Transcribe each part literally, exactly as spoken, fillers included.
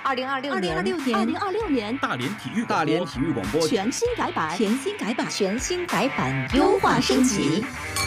二零二六年，二零二六年， 二零二六年， 大连体育大连体育广播全新改版， 全新改版，全新改版，优化升级。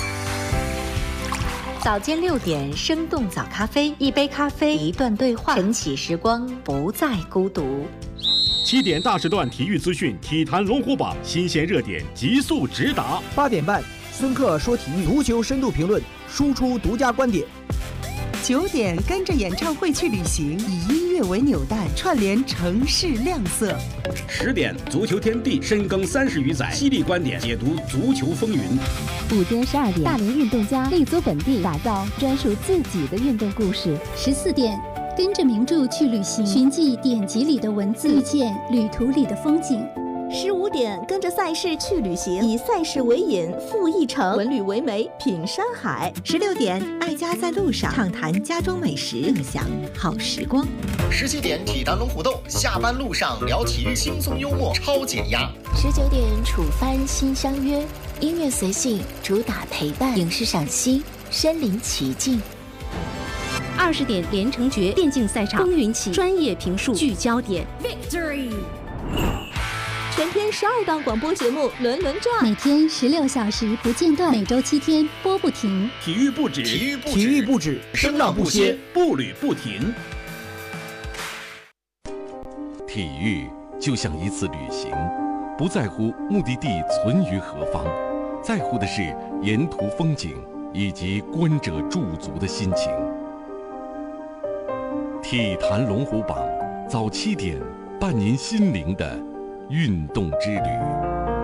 早间六点，生动早咖啡，一杯咖啡，一段对话，晨起时光，不再孤独。 七点大时段体育资讯，体坛龙虎榜新鲜热点急速直达。 八点半，孙克说体育，足球深度评论，输出独家观点。 九点，跟着演唱会去旅行，以音乐为纽带，串联城市亮色。 十点，足球天地深耕三十余载，犀利观点解读足球风云。 午间十二点，大连运动家立足本地，打造专属自己的运动故事。 十四点，跟着名著去旅行，寻迹典籍里的文字，遇见旅途里的风景。 十五点，跟着赛事去旅行，以赛事为引，赴一城，文旅为媒，品山海。 十六点，爱家在路上，畅谈家中美食，共享好时光。 十七点，体坛龙虎斗，下班路上聊体育，轻松幽默，超减压。 十九点，楚帆新相约，音乐随性，主打陪伴，影视赏析，身临其境。 二十点，连城诀电竞赛场，风云起，专业评述，聚焦点 ，Victory。 全天十二档广播节目轮轮转， 每天十六小时不间断，每周七天播不停。 体育不止， 体育不止， 体育不止， 声浪不歇，步履不停。 体育就像一次旅行，不在乎目的地存于何方，在乎的是沿途风景以及观者驻足的心情。体坛龙虎榜，早七点，伴您心灵的运动之旅。